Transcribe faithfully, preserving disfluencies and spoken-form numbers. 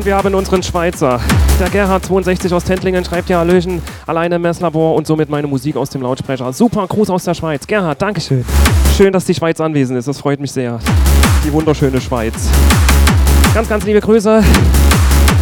Und wir haben unseren Schweizer. Der Gerhard zweiundsechzig aus Tentlingen schreibt ja Hallöchen, alleine im Messlabor und somit meine Musik aus dem Lautsprecher. Super, Gruß aus der Schweiz. Gerhard, Dankeschön. Schön, dass die Schweiz anwesend ist, das freut mich sehr. Die wunderschöne Schweiz. Ganz, ganz liebe Grüße.